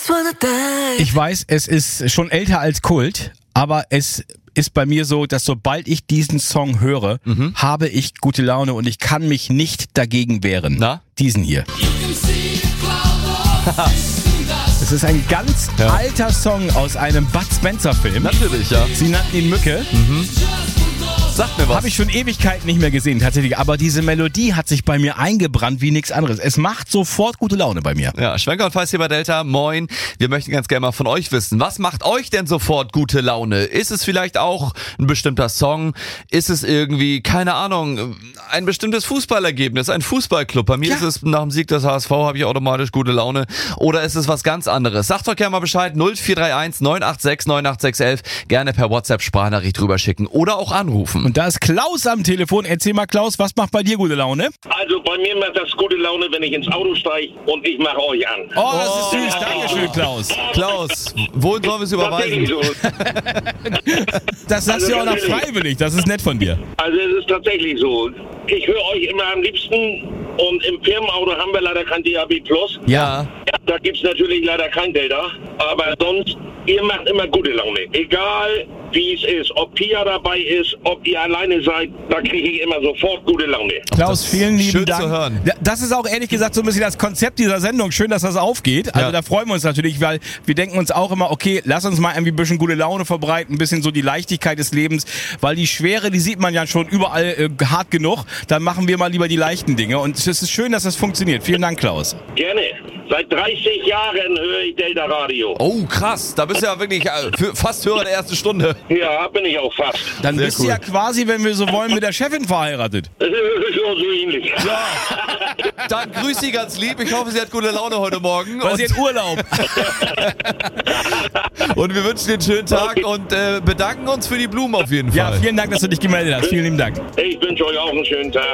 Ich weiß, es ist schon älter als Kult, aber es ist bei mir so, dass sobald ich diesen Song höre, habe ich gute Laune und ich kann mich nicht dagegen wehren. Na? Diesen hier. Es ist ein ganz alter Song aus einem Bud Spencer-Film. Natürlich, ja. Sie nannten ihn Mücke. Sag mir was. Habe ich schon Ewigkeiten nicht mehr gesehen, tatsächlich. Aber diese Melodie hat sich bei mir eingebrannt wie nichts anderes. Es macht sofort gute Laune bei mir. Ja, Schwenker und Feiß hier bei Delta. Moin. Wir möchten ganz gerne mal von euch wissen, was macht euch denn sofort gute Laune? Ist es vielleicht auch ein bestimmter Song? Ist es irgendwie, keine Ahnung, ein bestimmtes Fußballergebnis, ein Fußballclub? Bei mir ist es nach dem Sieg des HSV, habe ich automatisch gute Laune. Oder ist es was ganz anderes? Sagt doch gerne mal Bescheid. 0431 986 98611. Gerne per WhatsApp Sprachnachricht drüber schicken oder auch anrufen. Und da ist Klaus am Telefon. Erzähl mal, Klaus, was macht bei dir gute Laune? Also bei mir macht das gute Laune, wenn ich ins Auto steige und ich mache euch an. Oh, das ist süß. Dankeschön, Klaus. Klaus, wohin sollen wir es überweisen? Das sagst du ja auch noch freiwillig. Das ist nett von dir. Also es ist tatsächlich so. Ich höre euch immer am liebsten und im Firmenauto haben wir leider kein DAB+. Ja. Da gibt's natürlich leider kein Delta, aber sonst, ihr macht immer gute Laune. Egal wie es ist, ob Pia dabei ist, ob ihr alleine seid, da kriege ich immer sofort gute Laune. Klaus, vielen lieben schön Dank. zu hören. Ja, das ist auch ehrlich gesagt so ein bisschen das Konzept dieser Sendung. Schön, dass das aufgeht. Also da freuen wir uns natürlich, weil wir denken uns auch immer, okay, lass uns mal irgendwie ein bisschen gute Laune verbreiten, ein bisschen so die Leichtigkeit des Lebens, weil die Schwere, die sieht man ja schon überall hart genug. Dann machen wir mal lieber die leichten Dinge und es ist schön, dass das funktioniert. Vielen Dank, Klaus. Gerne. Seit 30 Jahren höre ich Delta Radio. Oh, krass. Da bist du ja wirklich fast Hörer der ersten Stunde. Ja, bin ich auch fast. Dann Sehr bist cool. du ja quasi, wenn wir so wollen, mit der Chefin verheiratet. So ähnlich. Dann grüß Sie ganz lieb. Ich hoffe, sie hat gute Laune heute Morgen. Weil sie hat Urlaub. Und wir wünschen dir einen schönen Tag und bedanken uns für die Blumen auf jeden Fall. Ja, vielen Dank, dass du dich gemeldet hast. Vielen lieben Dank. Ich wünsche euch auch einen schönen Tag.